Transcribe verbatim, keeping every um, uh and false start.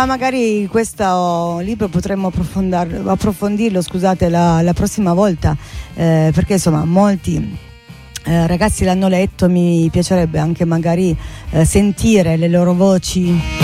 ma magari questo libro potremmo approfondirlo, scusate, la, la prossima volta, eh, perché insomma molti eh, ragazzi l'hanno letto, mi piacerebbe anche magari eh, sentire le loro voci.